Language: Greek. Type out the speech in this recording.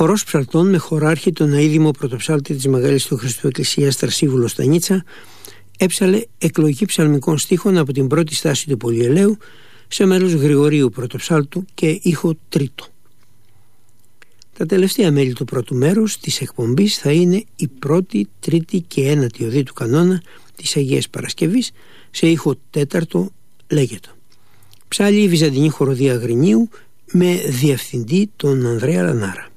Χορός ψαλτών με χωράρχη τον αείδημο πρωτοψάλτη της Μεγάλης του Χριστού Εκκλησίας Τρασίβουλο Στανίτσα έψαλε εκλογή ψαλμικών στίχων από την πρώτη στάση του Πολυελαίου σε μέρος Γρηγορίου πρωτοψάλτου και ήχο τρίτο. Τα τελευταία μέλη του πρώτου μέρους της εκπομπής θα είναι η πρώτη, τρίτη και ένατη οδή του κανόνα της Αγίας Παρασκευής σε ήχο τέταρτο λέγετο. Ψάλλει η Βυζαντινή Χοροδία Αγρινίου με διευθυντή τον Ανδρέα Λανάρα.